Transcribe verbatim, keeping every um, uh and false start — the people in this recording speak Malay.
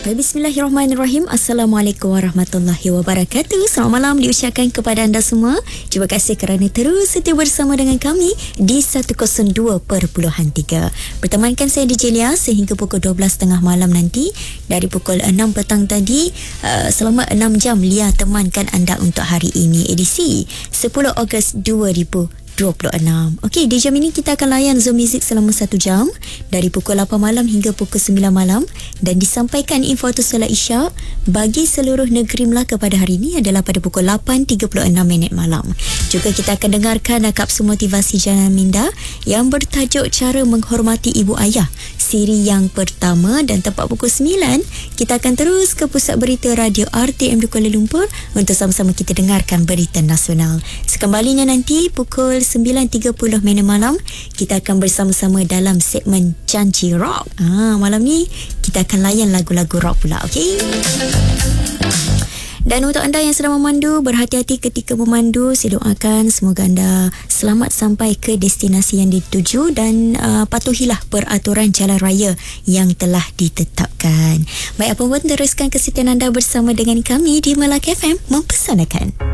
Bismillahirrahmanirrahim. Assalamualaikum warahmatullahi wabarakatuh. Selamat malam diucapkan kepada anda semua. Terima kasih kerana terus setia bersama dengan kami di seratus dua perpuluhan tiga. Bertemankan saya D J Lia sehingga pukul dua belas tiga puluh malam nanti. Dari pukul enam petang tadi, uh, selama enam jam Lia temankan anda untuk hari ini, edisi sepuluh Ogos dua ribu dua puluh enam. Okey, di jam ini kita akan layan Zoom Music selama satu jam dari pukul lapan malam hingga pukul sembilan malam, dan disampaikan info atau solat isyak bagi seluruh negeri Melaka pada hari ini adalah pada pukul lapan tiga puluh enam minit malam. Juga kita akan dengarkan kapsul motivasi Jalan Minda yang bertajuk Cara Menghormati Ibu Ayah, siri yang pertama, dan tepat pukul sembilan kita akan terus ke pusat berita radio R T M di Kuala Lumpur untuk sama-sama kita dengarkan berita nasional. Sekembalinya nanti pukul sembilan tiga puluh minit malam kita akan bersama-sama dalam segmen Janji Rock. Ah, malam ni kita akan layan lagu-lagu rock pula, okey? Dan untuk anda yang sedang memandu, berhati-hati ketika memandu. Saya doakan semoga anda selamat sampai ke destinasi yang dituju dan uh, patuhilah peraturan jalan raya yang telah ditetapkan. Baik, apa pun teruskan kesetiaan anda bersama dengan kami di Melaka F M Mempesanakan.